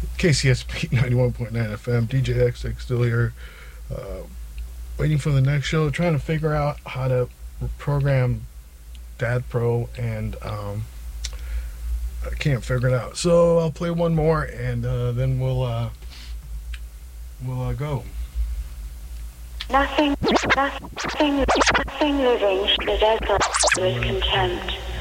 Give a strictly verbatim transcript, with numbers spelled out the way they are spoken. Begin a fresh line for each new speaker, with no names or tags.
K C S P ninety-one point nine F M. D J X X still here. Uh, waiting for the next show. Trying to figure out how to program Dad Pro, and um, I can't figure it out. So I'll play one more, and uh, then we'll uh, we'll uh, go.
Nothing, nothing, nothing living should ever with contempt.